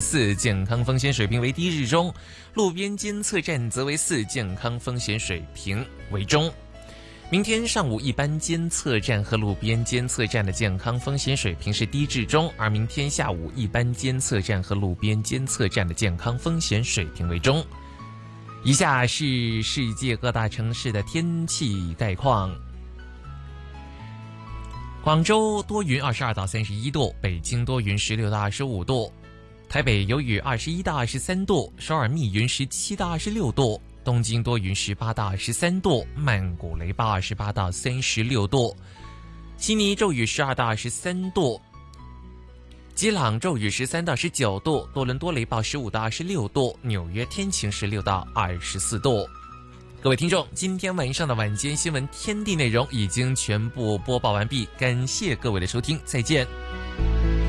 4，健康风险水平为低至中；路边监测站则为4，健康风险水平为中。明天上午一般监测站和路边监测站的健康风险水平是低至中，而明天下午一般监测站和路边监测站的健康风险水平为中。以下是世界各大城市的天气概况。广州多云22到31度，北京多云16到25度，台北有雨21到23度，首尔密云17到26度，东京多云18到23度，曼谷雷暴28到36度，悉尼骤雨12到23度，基朗骤雨13到19度，多伦多雷暴15到26度，纽约天晴16到24度。各位听众，今天晚上的晚间新闻天地内容已经全部播报完毕，感谢各位的收听，再见。